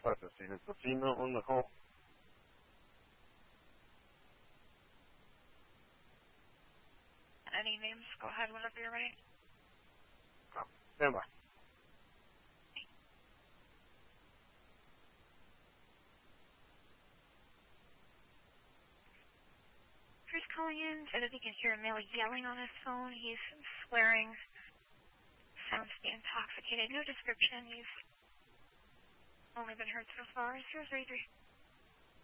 Let's see, is the female on the call? Any names? Go ahead whenever you're ready. Stand by. Who's calling in? Said that he can hear a male yelling on his phone. He's swearing. Sounds to be intoxicated. No description. He's only been heard so far. 033.